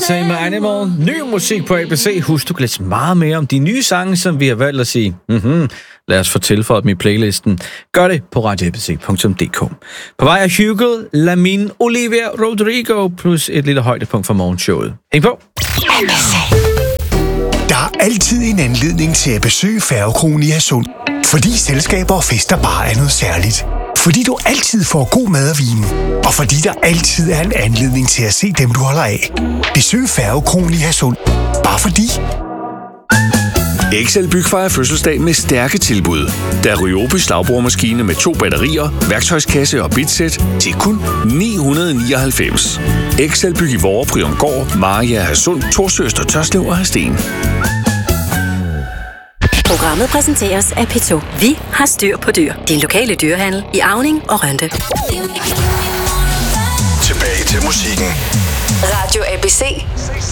Say My Animal. Ny musik på ABC. Husk, du kan læse meget mere om de nye sange, som vi har valgt at sige. Lad os få tilføjet dem i playlisten. Gør det på radioabc.dk. På vej er Hugo, Lamin, Olivia Rodrigo, plus et lille højdepunkt for morgenshowet. Hæng på! Der er altid en anledning til at besøge Færgekronen i Hadsund. Fordi selskaber og fester bare er noget særligt. Fordi du altid får god mad og vin. Og fordi der altid er en anledning til at se dem, du holder af. Besøg Færgekronen i Hadsund. Bare fordi. Excel Bygfejrer fødselsdag med stærke tilbud. Der er Ryobi slagbrugermaskine med 2 batterier, værktøjskasse og bitsæt til kun 999. Excel Byg i Vore, Priongård, Maria, Hadsund, Torsøster, Tørslev og Hadsten. Programmet præsenteres af P2. Vi har styr på dyr. Din lokale dyrehandel i Auning og Rønde. Tilbage til musikken. Radio ABC